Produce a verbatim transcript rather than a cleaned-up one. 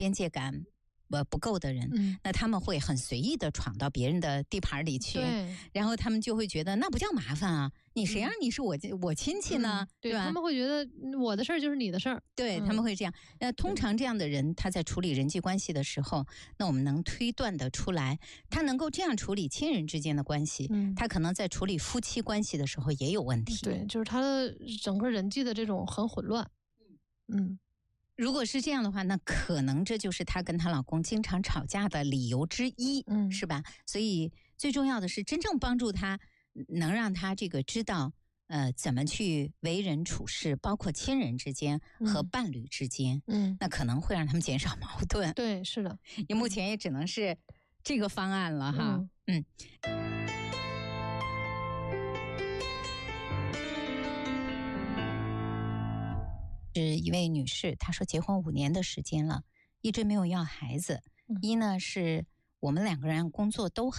边界感呃不够的人、嗯，那他们会很随意的闯到别人的地盘里去，然后他们就会觉得那不叫麻烦啊，你谁让你是我、嗯、我亲戚呢？ 嗯、对, 对吧？ 他们会觉得我的事儿就是你的事儿， 对、 嗯、 他们会这样。那通常这样的人，他在处理人际关系的时候，那我们能推断得出来，他能够这样处理亲人之间的关系，嗯、他可能在处理夫妻关系的时候也有问题。 对，就是他的整个人际的这种很混乱。嗯。 如果是这样的话，那可能这就是她跟她老公经常吵架的理由之一，嗯，是吧？所以最重要的是真正帮助她，能让她这个知道，呃，怎么去为人处事，包括亲人之间和伴侣之间，嗯，那可能会让他们减少矛盾。 对，是的， 也目前也只能是这个方案了哈，嗯。嗯是一位女士，她说结婚五年的时间了，一直没有要孩子。嗯、一呢是我们两个人工作都很